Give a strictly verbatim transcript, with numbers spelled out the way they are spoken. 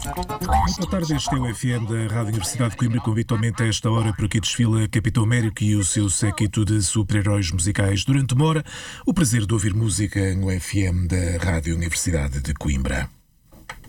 Muito boa tarde, este é o F M da Rádio Universidade de Coimbra, com habitualmente a esta hora por aqui desfila Capitão Américo e o seu séquito de super-heróis musicais. Durante uma hora, o prazer de ouvir música no F M da Rádio Universidade de Coimbra.